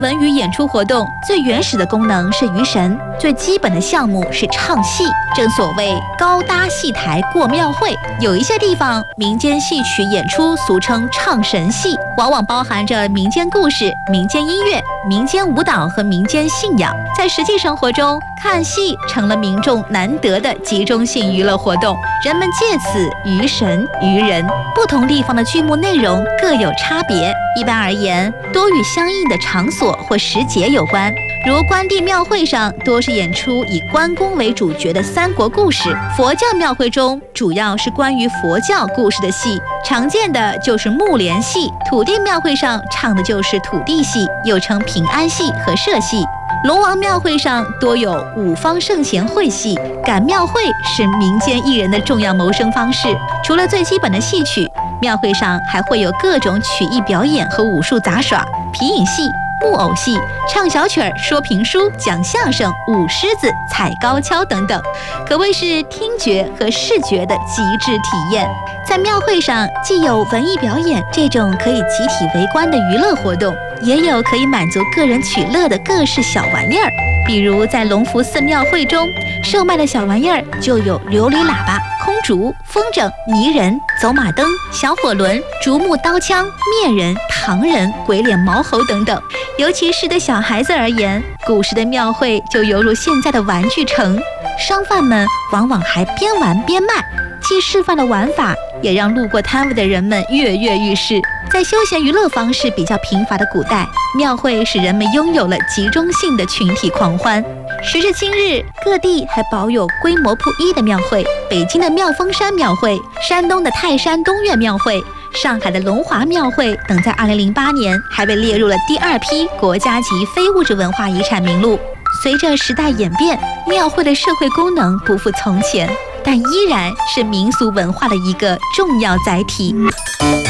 文娱演出活动最原始的功能是娱神，最基本的项目是唱戏。正所谓高搭戏台过庙会，有一些地方民间戏曲演出俗称唱神戏，往往包含着民间故事、民间音乐、民间舞蹈和民间信仰。在实际生活中，看戏成了民众难得的集中性娱乐活动，人们借此娱神娱人。不同地方的剧目内容各有差别，一般而言，多与相应的场所或时节有关。如关帝庙会上多是演出以关公为主角的三国故事，佛教庙会中主要是关于佛教故事的戏，常见的就是木莲戏。土地庙会上唱的就是土地戏，又称平安戏和社戏。龙王庙会上多有五方圣贤会戏，赶庙会是民间艺人的重要谋生方式。除了最基本的戏曲，庙会上还会有各种曲艺表演和武术杂耍、皮影戏、木偶戏、唱小曲儿、说评书、讲相声、舞狮子、踩高跷等等，可谓是听觉和视觉的极致体验。在庙会上，既有文艺表演这种可以集体围观的娱乐活动，也有可以满足个人取乐的各式小玩意儿。比如在隆福寺庙会中售卖的小玩意儿就有琉璃喇叭、空竹、风筝、泥人、走马灯、小火轮、竹木刀枪、面人、糖人、鬼脸毛猴等等。尤其是对小孩子而言，古时的庙会就犹如现在的玩具城，商贩们往往还边玩边卖，既示范了玩法，也让路过摊位的人们跃跃欲试。在休闲娱乐方式比较贫乏的古代，庙会使人们拥有了集中性的群体狂欢。时至今日，各地还保有规模不一的庙会，北京的妙峰山庙会、山东的泰山东岳庙会、上海的龙华庙会等，在2008年还被列入了第2批国家级非物质文化遗产名录。随着时代演变，庙会的社会功能不复从前，但依然是民俗文化的一个重要载体。